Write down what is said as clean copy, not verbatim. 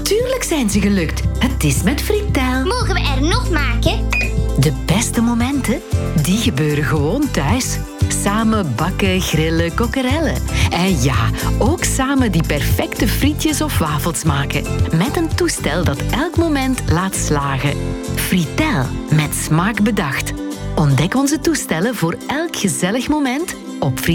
Natuurlijk zijn ze gelukt. Het is met Fritel. Mogen we er nog maken? De beste momenten, die gebeuren gewoon thuis. Samen bakken, grillen, kokkerellen. En ja, ook samen die perfecte frietjes of wafels maken. Met een toestel dat elk moment laat slagen. Fritel, met smaak bedacht. Ontdek onze toestellen voor elk gezellig moment op